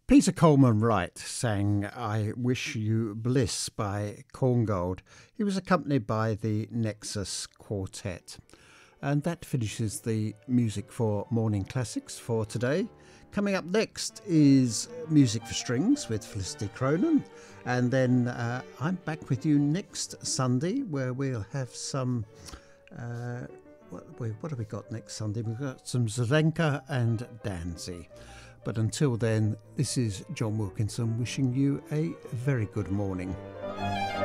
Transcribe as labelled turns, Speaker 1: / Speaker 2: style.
Speaker 1: Peter Coleman Wright sang I Wish You Bliss by Corngold. He was accompanied by the Nexus Quartet. And that finishes the music for Morning Classics for today. Coming up next is Music for Strings with Felicity Cronin. And then I'm back with you next Sunday where we'll have some... what have we got next Sunday? We've got some Zdenka and Danzy. But until then, this is John Wilkinson wishing you a very good morning.